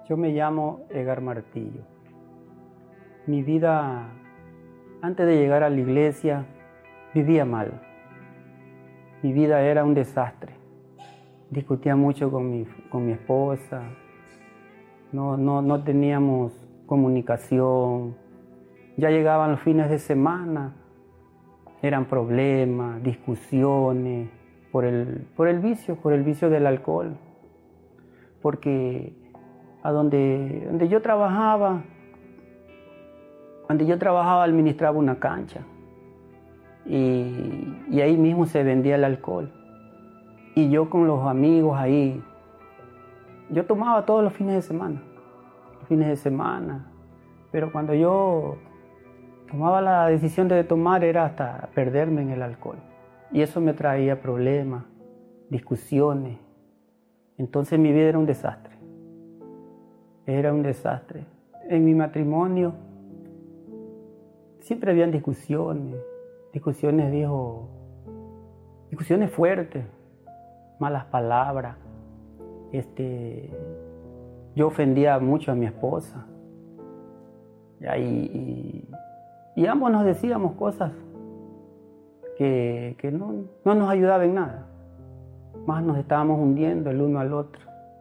Yo me llamo Edgar Martillo. Mi vida, antes de llegar a la iglesia, vivía mal. Mi vida era un desastre. Discutía mucho con mi esposa. No teníamos comunicación. Ya llegaban los fines de semana. Eran problemas, discusiones por el vicio del alcohol. Porque donde yo trabajaba administraba una cancha y ahí mismo se vendía el alcohol. Y yo con los amigos ahí, yo tomaba todos los fines de semana, pero cuando yo tomaba la decisión de tomar era hasta perderme en el alcohol. Y eso me traía problemas, discusiones. Entonces mi vida era un desastre. En mi matrimonio siempre habían discusiones fuertes, malas palabras. Yo ofendía mucho a mi esposa. Y ambos nos decíamos cosas que no nos ayudaban en nada. Más nos estábamos hundiendo el uno al otro.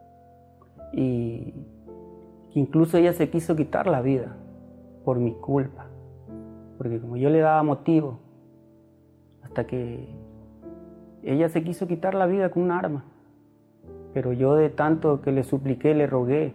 Y incluso ella se quiso quitar la vida por mi culpa. Porque como yo le daba motivo, hasta que ella se quiso quitar la vida con un arma. Pero yo de tanto que le supliqué, le rogué,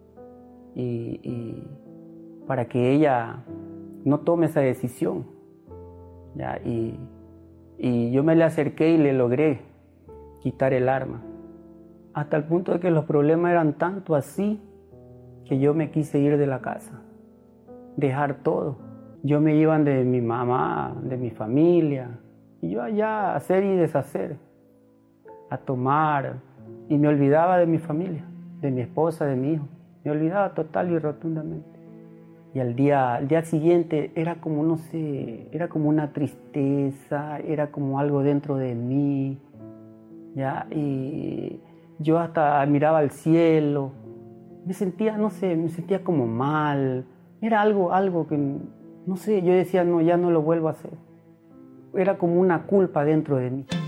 y para que ella no tome esa decisión. ¿Ya? Y yo me le acerqué y le logré quitar el arma. Hasta el punto de que los problemas eran tanto así que yo me quise ir de la casa, dejar todo. Yo me iba de mi mamá, de mi familia, y yo allá a hacer y deshacer, a tomar, y me olvidaba de mi familia, de mi esposa, de mi hijo. Me olvidaba total y rotundamente. Y al día siguiente era como, no sé, era como una tristeza, era como algo dentro de mí, ¿ya? Y yo hasta miraba al cielo, me sentía como mal, era algo que, no sé, yo decía, no, ya no lo vuelvo a hacer. Era como una culpa dentro de mí.